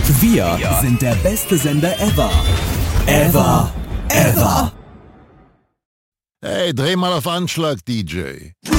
Wir sind der beste Sender ever. Ever. Hey, dreh mal auf Anschlag, DJ.